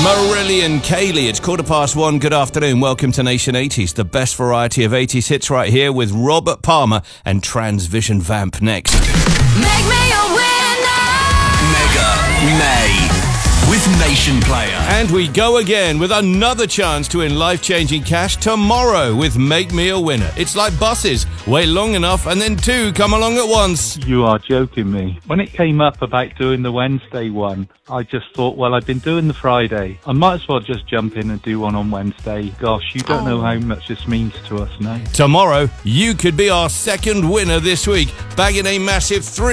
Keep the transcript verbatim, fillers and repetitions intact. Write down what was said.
Marillion Kaylee, it's quarter past one. Good afternoon. Welcome to Nation eighties, the best variety of eighties hits right here with Robert Palmer and Transvision Vamp next. Make me a winner! Mega May with Nation Player. And we go again with another chance to win life-changing cash tomorrow with Make Me a Winner. It's like buses. Wait long enough and then two come along at once. You are joking me. When it came up about doing the Wednesday one, I just thought, well, I've been doing the Friday. I might as well just jump in and do one on Wednesday. Gosh, you don't oh. know how much this means to us now. Tomorrow, you could be our second winner this week, bagging a massive three